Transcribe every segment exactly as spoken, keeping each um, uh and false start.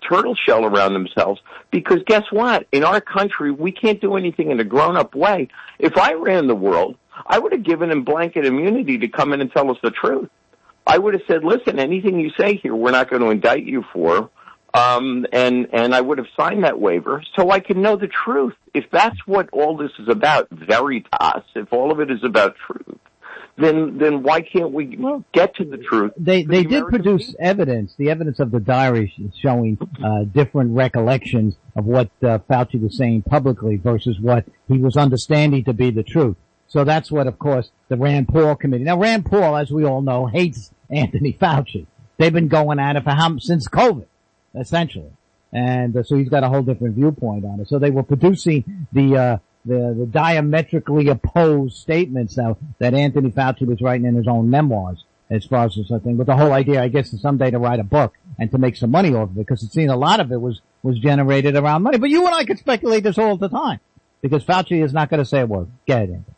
turtle shell around themselves, because guess what? In our country, we can't do anything in a grown-up way. If I ran the world, I would have given him blanket immunity to come in and tell us the truth. I would have said, listen, anything you say here, we're not going to indict you for. Um, and, and I would have signed that waiver so I can know the truth. If that's what all this is about, veritas, if all of it is about truth, then, then why can't we get to the truth? They, they the did produce people? evidence, the evidence of the diary showing, uh, different recollections of what, uh, Fauci was saying publicly versus what he was understanding to be the truth. So that's what, of course, the Rand Paul committee. Now, Rand Paul, as we all know, hates Anthony Fauci. They've been going at it for how, since COVID. Essentially. And uh, so he's got a whole different viewpoint on it. So they were producing the, uh, the, the diametrically opposed statements now that Anthony Fauci was writing in his own memoirs as far as this thing. But the whole idea, I guess, is someday to write a book and to make some money off of it, because it seems a lot of it was, was generated around money. But you and I could speculate this all the time, because Fauci is not going to say a word. Get it, Anthony.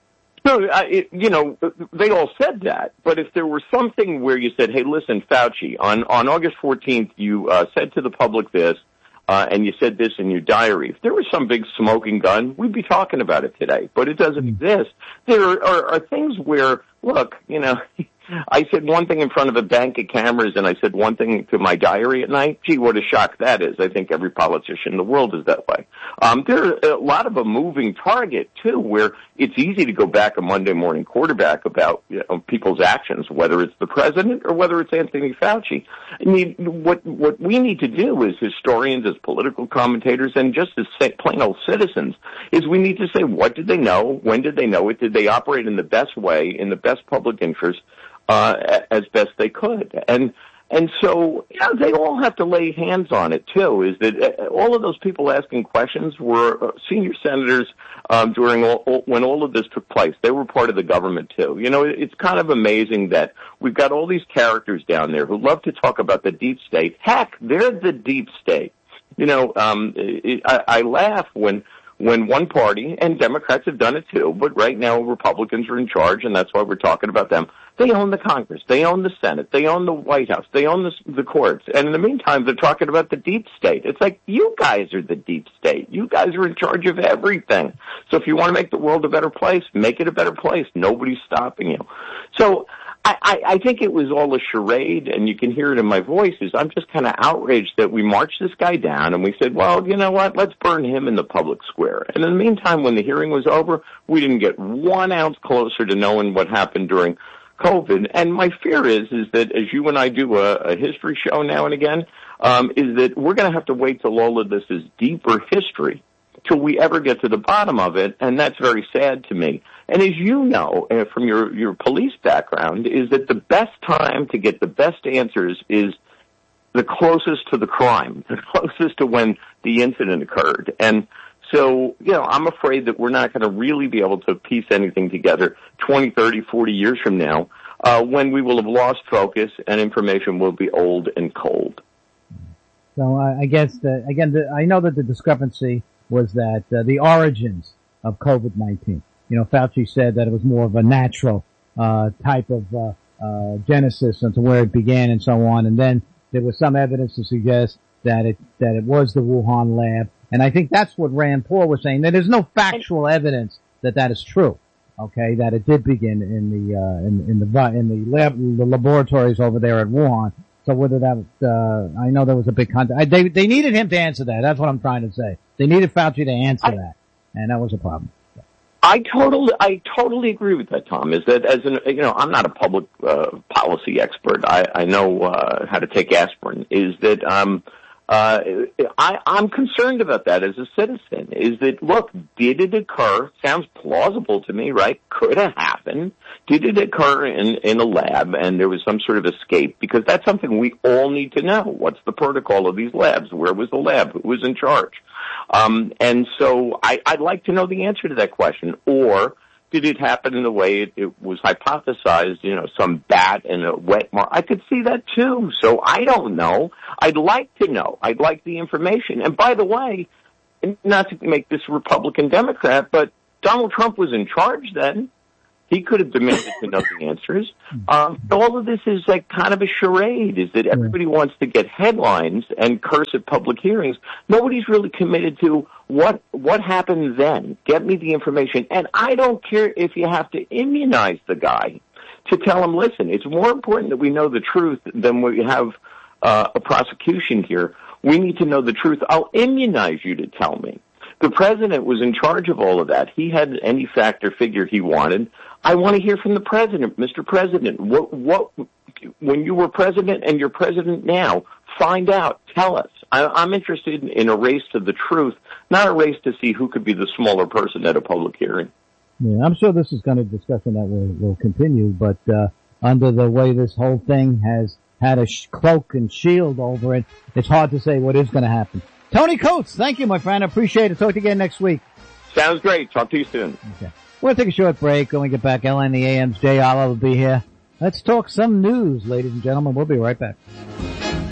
No, I, it, you know, they all said that, but if there were something where you said, hey, listen, Fauci, on, on August fourteenth, you, uh, said to the public this, uh, and you said this in your diary. If there was some big smoking gun, we'd be talking about it today, but it doesn't exist. There are, are, are things where, look, you know, I said one thing in front of a bank of cameras and I said one thing to my diary at night. Gee, what a shock that is. I think every politician in the world is that way. Um, there's a lot of a moving target, too, where it's easy to go back a Monday morning quarterback about, you know, people's actions, whether it's the president or whether it's Anthony Fauci. I mean, what, what we need to do as historians, as political commentators, and just as plain old citizens, is we need to say, what did they know? When did they know it? Did they operate in the best way, in the best public interest? Uh, as best they could. And, and so, you know, they all have to lay hands on it too, is that uh, all of those people asking questions were uh, senior senators, um, during all, all, when all of this took place. They were part of the government too. You know, it's kind of amazing that we've got all these characters down there who love to talk about the deep state. Heck, they're the deep state. You know, um, it, I, I laugh when, when one party, and Democrats have done it too, but right now Republicans are in charge, and that's why we're talking about them. They own the Congress. They own the Senate. They own the White House. They own the, the courts. And in the meantime, they're talking about the deep state. It's like, you guys are the deep state. You guys are in charge of everything. So if you want to make the world a better place, make it a better place. Nobody's stopping you. So I, I, I think it was all a charade, and you can hear it in my voice, is I'm just kind of outraged that we marched this guy down and we said, well, you know what, let's burn him in the public square. And in the meantime, when the hearing was over, we didn't get one ounce closer to knowing what happened during COVID. And my fear is, is that as you and I do a, a history show now and again, um, is that we're going to have to wait till all of this is deeper history till we ever get to the bottom of it. And that's very sad to me. And as you know, uh, from your, your police background, is that the best time to get the best answers is the closest to the crime, the closest to when the incident occurred. And so, you know, I'm afraid that we're not going to really be able to piece anything together twenty, thirty, forty years from now, uh, when we will have lost focus and information will be old and cold. So uh, I guess, the, again, the, I know that the discrepancy was that uh, the origins of COVID nineteen. You know, Fauci said that it was more of a natural uh type of uh, uh genesis into where it began and so on. And then there was some evidence to suggest that it that it was the Wuhan lab. And I think that's what Rand Paul was saying, that there's no factual evidence that that is true. Okay, that it did begin in the uh in, in the in the lab the laboratories over there at Wuhan. So whether that uh I know there was a big contact. They they needed him to answer that. That's what I'm trying to say. They needed Fauci to answer I, that, and that was a problem. I totally, I totally agree with that, Tom. Is that as an, you know, I'm not a public uh, policy expert. I, I know uh, how to take aspirin. Is that um, uh, I, I'm concerned about that as a citizen. Is that, look, did it occur? Sounds plausible to me, right? Could have happened. Did it occur in in a lab and there was some sort of escape? Because that's something we all need to know. What's the protocol of these labs? Where was the lab? Who was in charge? Um, and so I, I'd like to know the answer to that question. Or did it happen in the way it, it was hypothesized, you know, some bat in a wet mark? I could see that too. So I don't know. I'd like to know. I'd like the information. And by the way, not to make this Republican Democrat, but Donald Trump was in charge then. He could have demanded to know the answers. Um, all of this is like kind of a charade, is that everybody wants to get headlines and curse at public hearings. Nobody's really committed to what what happened then. Get me the information. And I don't care if you have to immunize the guy to tell him, listen, it's more important that we know the truth than we have uh, a prosecution here. We need to know the truth. I'll immunize you to tell me. The president was in charge of all of that. He had any fact or figure he wanted. I want to hear from the president. Mister President, what, what, when you were president and you're president now, find out. Tell us. I, I'm interested in, in a race to the truth, not a race to see who could be the smaller person at a public hearing. Yeah, I'm sure this is going to discussion that will, will continue, but, uh, under the way this whole thing has had a sh- cloak and shield over it, it's hard to say what is going to happen. Tony Coates, thank you, my friend. I appreciate it. Talk to you again next week. Sounds great. Talk to you soon. Okay. We'll take a short break. When we get back, L N E A M's Jay Oliver will be here. Let's talk some news, ladies and gentlemen. We'll be right back.